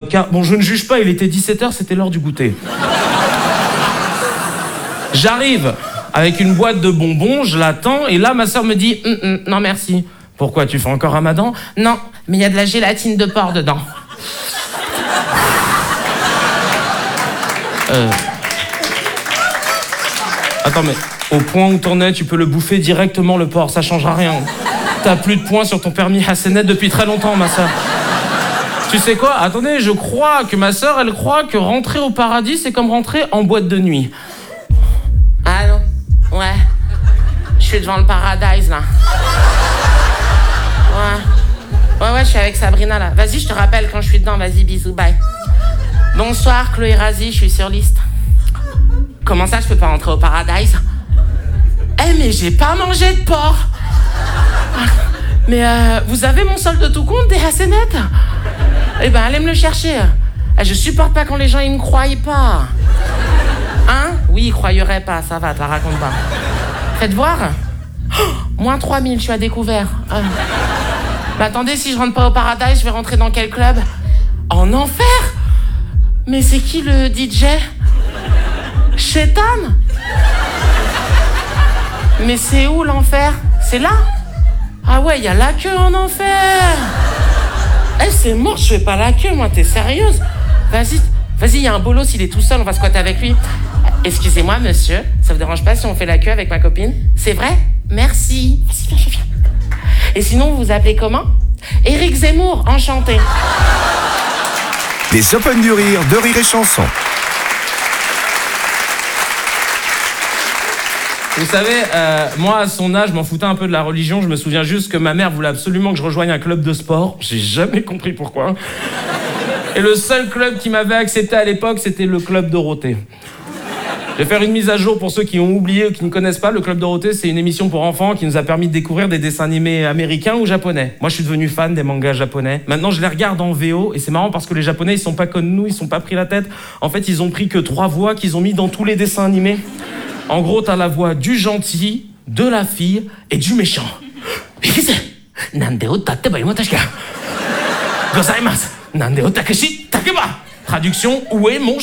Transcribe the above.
vodka. Bon, je ne juge pas, il était 17h, c'était l'heure du goûter. J'arrive avec une boîte de bonbons, je l'attends, et là, ma sœur me dit « Non, merci. » Pourquoi, tu fais encore Ramadan ? Non, mais il y a de la gélatine de porc dedans. Attends, mais au point où t'en es, tu peux le bouffer directement, le porc, ça changera rien. T'as plus de points sur ton permis Hassanet depuis très longtemps, ma sœur. Tu sais quoi ? Attendez, je crois que ma sœur, elle croit que rentrer au paradis, c'est comme rentrer en boîte de nuit. Allô ? Ouais. Je suis devant le paradise, là. Ouais, je suis avec Sabrina, là. Vas-y, je te rappelle quand je suis dedans. Vas-y, bisous, bye. Bonsoir, Chloé Razi, je suis sur liste. Comment ça, je peux pas rentrer au paradise ? Eh, mais j'ai pas mangé de porc. Mais vous avez mon solde de tout compte des Hassanet ? Eh ben, allez me le chercher. Je supporte pas quand les gens, ils me croient pas. Hein ? Oui, ils croyeraient pas, ça va, te la raconte pas. Faites voir. Moins 3000, je suis à découvert. Mais attendez, si je rentre pas au paradise, je vais rentrer dans quel club ? En enfer ? Mais c'est qui le DJ ? Shaitan ? Mais c'est où l'enfer ? C'est là ? Ah ouais, il y a la queue en enfer. Eh, c'est mort, je fais pas la queue, moi, t'es sérieuse ? Vas-y, il y a un bolos, il est tout seul, on va squatter avec lui. Excusez-moi, monsieur, ça vous dérange pas si on fait la queue avec ma copine ? C'est vrai ? Merci. Vas-y, viens. Et sinon, vous vous appelez comment ? Éric Zemmour, enchanté. Les Open du Rire de Rire et Chanson. Vous savez, moi, à son âge, je m'en foutais un peu de la religion. Je me souviens juste que ma mère voulait absolument que je rejoigne un club de sport. J'ai jamais compris pourquoi. Et le seul club qui m'avait accepté à l'époque, c'était le Club Dorothée. Je vais faire une mise à jour pour ceux qui ont oublié ou qui ne connaissent pas. Le Club Dorothée, c'est une émission pour enfants qui nous a permis de découvrir des dessins animés américains ou japonais. Moi, je suis devenu fan des mangas japonais. Maintenant, je les regarde en VO et c'est marrant parce que les Japonais, ils sont pas comme nous, ils sont pas pris la tête. En fait, ils ont pris que 3 voix qu'ils ont mis dans tous les dessins animés. En gros, t'as la voix du gentil, de la fille et du méchant. Traduction, où est mon chocolat ?